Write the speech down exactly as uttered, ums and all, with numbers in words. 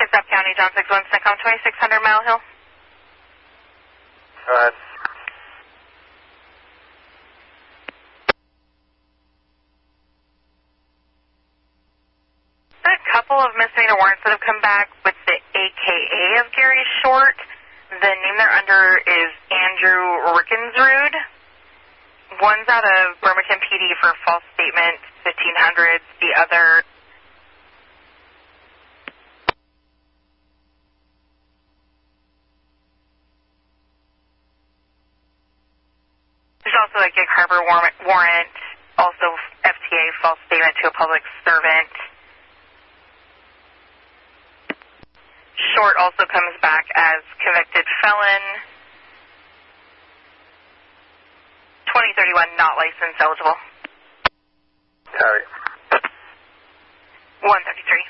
Kitsap County, John six one, Snicom, twenty-six hundred Mile Hill. Go ahead. A couple of misdemeanor warrants that have come back with the A K A of Gary Short. The name they're under is Andrew Rickensrud. One's out of Bremerton P D for false statement, fifteen hundred. The other... There's also a Gig Harbor warrant, warrant, also F T A, false statement to a public servant. Short also comes back as convicted felon. twenty thirty-one, not license eligible. Copy. one thirty-three.